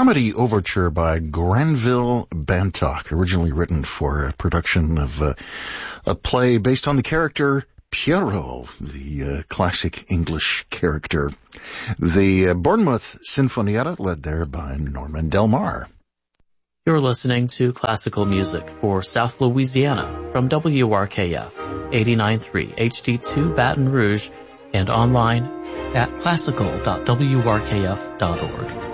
comedy overture by Granville Bantock, originally written for a production of a play based on the character Pierrot, the classic English character. The Bournemouth Sinfonietta, led there by Norman Del Mar. You're listening to classical music for South Louisiana from WRKF 89.3 HD2 Baton Rouge and online at classical.wrkf.org.